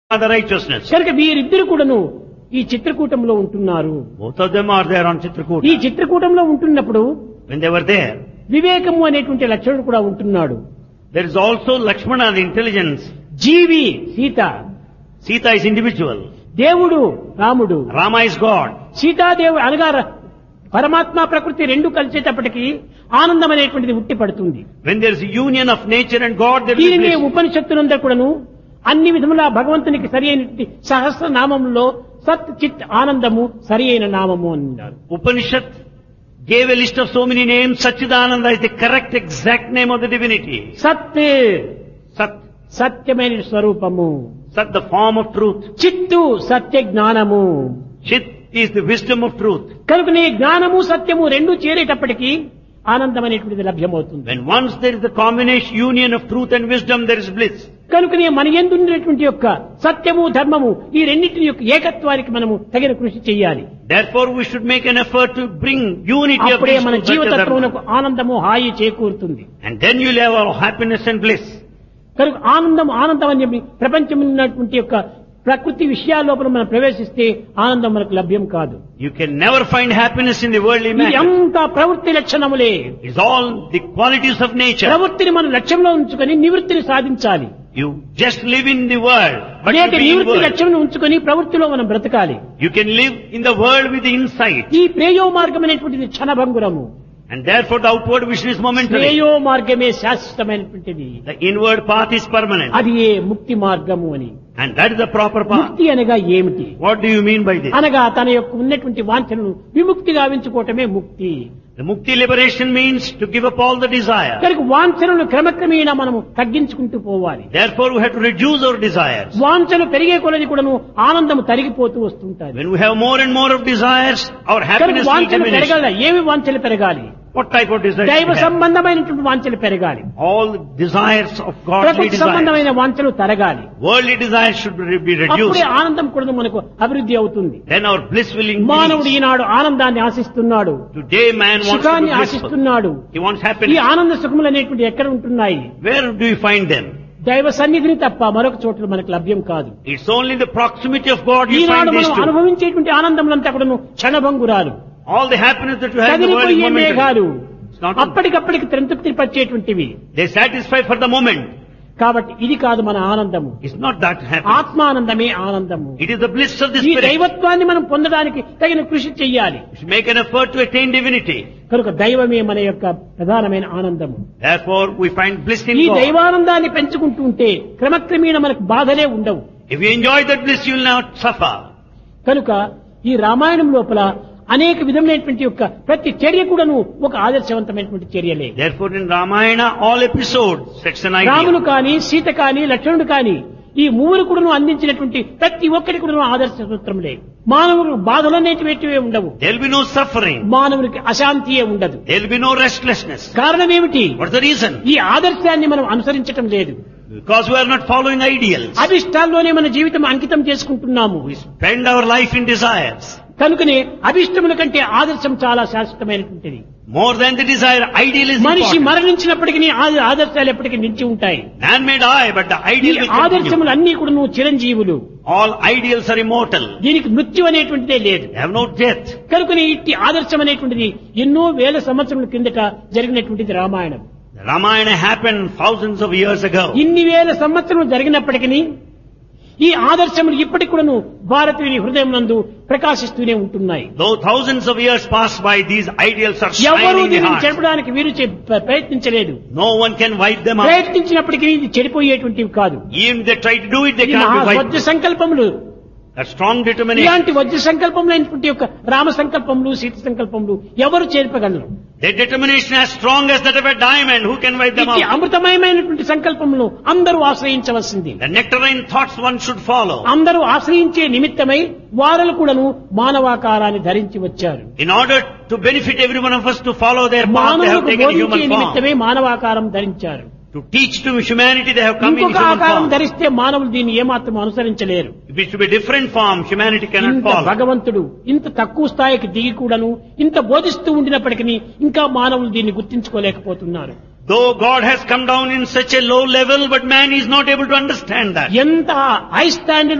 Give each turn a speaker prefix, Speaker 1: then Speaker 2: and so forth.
Speaker 1: the righteousness.
Speaker 2: కనుక వీరిద్దరు కూడాను ఈ చిత్రకూటంలో ఉంటున్నారు.
Speaker 1: Both of them are there on
Speaker 2: ఈ
Speaker 1: Chitrakuta.
Speaker 2: చిత్రకూటంలో ఉంటున్నప్పుడు
Speaker 1: When they were there,
Speaker 2: వివేకము అనేటువంటి లక్షణుడు కూడా ఉంటున్నాడు.
Speaker 1: there is also Lakshmana, the intelligence.
Speaker 2: G V Sita,
Speaker 1: Sita is individual.
Speaker 2: దేవుడు రాముడు,
Speaker 1: Rama is God.
Speaker 2: సీతాదేవి అనగా పరమాత్మ ప్రకృతి రెండు కలిసేటప్పటికీ ఆనందం అనేటువంటిది ఉట్టి పడుతుంది.
Speaker 1: When there is a union of nature and God, there will be
Speaker 2: దీనినే
Speaker 1: bliss.
Speaker 2: ఉపనిషత్తులందరూ కూడాను అన్ని విధముల భగవంతునికి సరి అయినటువంటి సహస్ర నామంలో సత్ చిత్ ఆనందము సరి అయిన నామము అన్నారు.
Speaker 1: Upanishad gave a list of so many names. Satchidananda is the correct exact name of the divinity.
Speaker 2: సత్
Speaker 1: Sat,
Speaker 2: సత్యమైన స్వరూపము,
Speaker 1: Sat the form of truth.
Speaker 2: చిత్తు సత్య జ్ఞానము.
Speaker 1: Chit is the wisdom of truth.
Speaker 2: కనుకనే జ్ఞానము సత్యము రెండు చేరేటప్పటికీ ఆనందం అనేటువంటిది లభ్యమవుతుంది.
Speaker 1: When once there is the combination union of truth and wisdom, there is bliss.
Speaker 2: కనుకనే మన యందు ఉన్నటువంటి యొక్క సత్యము ధర్మము ఈ రెండింటి యొక్క ఏకత్వానికి మనము తగిన కృషి చేయాలి.
Speaker 1: Therefore, we should make an effort to bring unity of
Speaker 2: అప్పుడే
Speaker 1: these
Speaker 2: మన
Speaker 1: two Satya
Speaker 2: జీవితత్వమునకు
Speaker 1: Dharma.
Speaker 2: ఆనందము హాయి చేకూరుతుంది.
Speaker 1: And then you will have all happiness and bliss.
Speaker 2: కనుక ఆనందం ఆనందం అని చెప్పి ప్రపంచంలో ఉన్నటువంటి యొక్క ప్రకృతి విషయాల లోపల మనం ప్రవేశిస్తే ఆనందం మనకు లభ్యం కాదు.
Speaker 1: You can never find happiness in the worldly
Speaker 2: ఇది
Speaker 1: matter.
Speaker 2: అంతా ప్రవృత్తి లక్షణములే.
Speaker 1: It's all the qualities of nature.
Speaker 2: ప్రవృత్తిని మనం లక్ష్యంలో ఉంచుకొని నివృత్తిని సాధించాలి.
Speaker 1: You just live in the world, but you
Speaker 2: అనేక
Speaker 1: be in
Speaker 2: నివృత్తి
Speaker 1: world.
Speaker 2: లక్ష్యం ఉంచుకొని ప్రవృత్తిలో మనం బ్రతకాలి.
Speaker 1: You can live in the world with the insight.
Speaker 2: ఈ ప్రేయో మార్గం అనేటువంటిది క్షణభంగురము.
Speaker 1: And therefore the outward vision is momentary.
Speaker 2: ప్రేయో మార్గమే శాశ్వతమైనటువంటిది.
Speaker 1: The inward path is permanent.
Speaker 2: అది ఏ ముక్తి మార్గము అని.
Speaker 1: And that is the proper path.
Speaker 2: ముక్తి అనగా ఏమిటి?
Speaker 1: What do you mean by this?
Speaker 2: అనగా తన యొక్క ఉన్నటువంటి వాంఛనను విముక్తి గావించుకోవటమే ముక్తి.
Speaker 1: The mukti liberation means to give up all the desire.
Speaker 2: కనుక వాంఛనను క్రమక్రమేణా మనము తగ్గించుకుంటూ పోవాలి.
Speaker 1: Therefore we have to reduce our desires.
Speaker 2: వాంఛన పెరిగే కొలది కూడాను ఆనందం తరిగిపోతూ వస్తుంటారు.
Speaker 1: When we have more and more of desires, our
Speaker 2: కనుక
Speaker 1: happiness will
Speaker 2: వాంఛన
Speaker 1: diminish.
Speaker 2: పెరగాలి. ఏమి వాంఛలు పెరగాలి?
Speaker 1: What type of desires?
Speaker 2: దైవ
Speaker 1: we have?
Speaker 2: సంబంధమైనటువంటి వాంఛలు పెరగాలి.
Speaker 1: All the desires of godly
Speaker 2: ప్రకృతి
Speaker 1: desires.
Speaker 2: సంబంధమైన వాంఛలు తరగాలి.
Speaker 1: Worldly desires should be reduced.
Speaker 2: అప్పుడే ఆనందం కూడా మనకు అభివృద్ధి అవుతుంది.
Speaker 1: Then our bliss will
Speaker 2: మానవుడు
Speaker 1: increase.
Speaker 2: ఈనాడు ఆనందాన్ని ఆశిస్తున్నాడు,
Speaker 1: Today man wants to
Speaker 2: సుఖాన్ని
Speaker 1: be blissful.
Speaker 2: ఆశిస్తున్నాడు.
Speaker 1: He wants
Speaker 2: ఈ
Speaker 1: happiness.
Speaker 2: ఆనంద సుఖములు అనేటువంటి ఎక్కడ ఉంటున్నాయి?
Speaker 1: Where do you find them?
Speaker 2: దైవ సన్నిధిని తప్ప మరొక చోట్ల మనకు లభ్యం కాదు.
Speaker 1: It's only the proximity of God you
Speaker 2: Eenadu
Speaker 1: find these
Speaker 2: మనం
Speaker 1: two.
Speaker 2: అనుభవించేటువంటి ఆనందములంతా కూడాను క్షణభంగురాలు,
Speaker 1: All the happiness that you have in the world is
Speaker 2: కదిలిపోయే మేఘాలు,
Speaker 1: momentary. It's not.
Speaker 2: అప్పటికప్పటికి సంతృప్తి పరిచేటువంటివి.
Speaker 1: They satisfy for the moment.
Speaker 2: కాబట్టి ఇది కాదు మన ఆనందము.
Speaker 1: It's not that happiness.
Speaker 2: ఆత్మానందమే ఆనందము.
Speaker 1: It is the bliss of the
Speaker 2: ఈ
Speaker 1: spirit.
Speaker 2: దైవత్వాన్ని మనం పొందడానికి తగిన కృషి చెయ్యాలి.
Speaker 1: We should make an effort to attain divinity.
Speaker 2: కనుక దైవమే మన యొక్క ప్రధానమైన ఆనందము.
Speaker 1: Therefore we find bliss in
Speaker 2: ఈ
Speaker 1: God.
Speaker 2: దైవానందాన్ని పెంచుకుంటూ ఉంటే క్రమక్రమేణ మనకు బాధలే ఉండవు.
Speaker 1: If you enjoy that bliss, you will not suffer.
Speaker 2: కనుక ఈ రామాయణం లోపల అనేక విధమైనటువంటి యొక్క ప్రతి చర్య కూడాను ఒక ఆదర్శవంతమైనటువంటి చర్యలే.
Speaker 1: Therefore in Ramayana all episodes sets an
Speaker 2: Ramulu
Speaker 1: idea.
Speaker 2: కాని, సీత కాని, లక్ష్మణుడు కాని ఈ మూవరు కూడాను అందించినటువంటి ప్రతి ఒక్కటి కూడాను ఆదర్శ సూత్రములే. మానవుడు బాధలనేటివే ఉండవు.
Speaker 1: There will be no suffering.
Speaker 2: మానవునికి అశాంతియే ఉండదు.
Speaker 1: There will be no restlessness.
Speaker 2: కారణం ఏమిటి?
Speaker 1: What's the reason?
Speaker 2: ఈ ఆదర్శాన్ని మనం అనుసరించటం లేదు.
Speaker 1: Because we are not following ideals.
Speaker 2: అభిష్టాల్లోనే మన జీవితం అంకితం చేసుకుంటున్నాము.
Speaker 1: We spend our life in desires.
Speaker 2: కనుకనే అభిష్టముల కంటే ఆదర్శం చాలా శాశ్వతమైనటువంటిది.
Speaker 1: More than the desire, ideal is
Speaker 2: మనిషి
Speaker 1: important.
Speaker 2: మరణించినప్పటికీ ఆదర్శాలు ఎప్పటికీ నిలిచి ఉంటాయి.
Speaker 1: Man may die, but the
Speaker 2: ఈ
Speaker 1: ideal will continue.
Speaker 2: ఆదర్శములు అన్ని కూడా నువ్వు చిరంజీవులు.
Speaker 1: All ideals are immortal.
Speaker 2: దీనికి మృత్యు అనేటువంటిదే లేదు.
Speaker 1: They have no death.
Speaker 2: కనుకనే ఇట్టి ఆదర్శం అనేటువంటిది ఎన్నో వేల సంవత్సరముల కిందట జరిగినటువంటిది Ramayanam.
Speaker 1: The Ramayana happened thousands of years ago.
Speaker 2: ఇన్ని వేల సంవత్సరములు జరిగినప్పటికీ ఈ ఆదర్శములు ఇప్పటికి కూడాను భారతీయుని హృదయం నందు ప్రకాశిస్తూనే ఉంటున్నాయి.
Speaker 1: Though thousands of years pass by, these ideals are
Speaker 2: ఎవరు
Speaker 1: shining in the
Speaker 2: దీనిని
Speaker 1: heart.
Speaker 2: చెరపడానికి వీరు ప్రయత్నించలేదు.
Speaker 1: No one can wipe them out.
Speaker 2: ప్రయత్నించినప్పటికీ ఇది చెడిపోయేటువంటివి కాదు.
Speaker 1: Even if they try to do it, they
Speaker 2: ఇది
Speaker 1: cannot be
Speaker 2: Vajra
Speaker 1: wiped.
Speaker 2: సంకల్పములు.
Speaker 1: That strong determination.
Speaker 2: ఇలాంటి వజ్ర సంకల్పములైనటువంటి యొక్క రామ సంకల్పములు, సీత సంకల్పములు ఎవరు చేర్పగలరు?
Speaker 1: Their determination as strong as that of a diamond. Who can wipe them
Speaker 2: ఇట్టి
Speaker 1: out?
Speaker 2: అమృతమయమైనటువంటి సంకల్పములు అందరూ ఆశ్రయించవలసింది.
Speaker 1: The nectarine thoughts one should follow.
Speaker 2: అందరూ ఆశ్రయించే నిమిత్తమై వారలు కూడాను మానవాకారాన్ని ధరించి వచ్చారు.
Speaker 1: In order to benefit every one of us to follow their path, they have
Speaker 2: మానవులకు
Speaker 1: taken
Speaker 2: బోధించే
Speaker 1: human form.
Speaker 2: నిమిత్తమే మానవాకారం ధరించారు.
Speaker 1: To teach to humanity, they have come in
Speaker 2: ఇంకొక
Speaker 1: human
Speaker 2: ఆకారం
Speaker 1: form.
Speaker 2: ధరిస్తే మానవులు దీన్ని ఏమాత్రం అనుసరించలేరు.
Speaker 1: If it should be different form, humanity cannot
Speaker 2: ఇంత
Speaker 1: follow.
Speaker 2: భగవంతుడు ఇంత తక్కువ స్థాయికి దిగి కూడాను ఇంత బోధిస్తూ ఉండినప్పటికీ ఇంకా మానవులు దీన్ని గుర్తించుకోలేకపోతున్నారు.
Speaker 1: Though God has come down in such a low level, but man is not able to understand that.
Speaker 2: ఎంత హై స్టాండర్డ్